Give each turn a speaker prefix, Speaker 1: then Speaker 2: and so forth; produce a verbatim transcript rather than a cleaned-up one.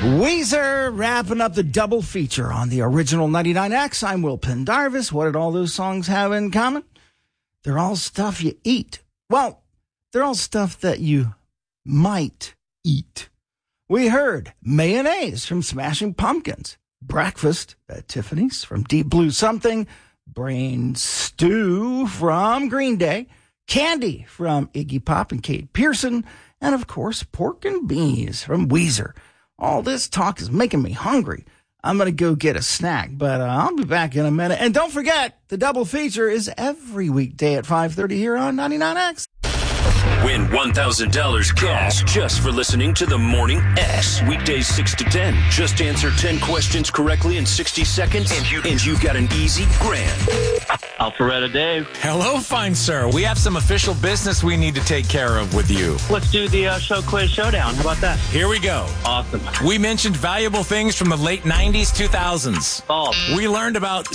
Speaker 1: Weezer wrapping up the double feature on the original ninety-nine X. I'm Will Pendarvis. What did all those songs have in common? They're all stuff you eat. Well, they're all stuff that you might eat. We heard Mayonnaise from Smashing Pumpkins, Breakfast at Tiffany's from Deep Blue Something, Brain Stew from Green Day, Candy from Iggy Pop and Kate Pearson, and of course, Pork and Beans from Weezer. All this talk is making me hungry. I'm going to go get a snack, but uh, I'll be back in a minute. And don't forget, the double feature is every weekday at five thirty here on ninety-nine X.
Speaker 2: Win one thousand dollars cash just for listening to the Morning X. Weekdays six to ten. Just answer ten questions correctly in sixty seconds, and, you, and you've got an easy grand.
Speaker 3: Alpharetta Dave.
Speaker 4: Hello, fine sir. We have some official business we need to take care of with you.
Speaker 3: Let's do the uh, show quiz showdown. How about that?
Speaker 4: Here we go.
Speaker 3: Awesome.
Speaker 4: We mentioned valuable things from the late nineties, two thousands.
Speaker 3: False.
Speaker 4: We learned about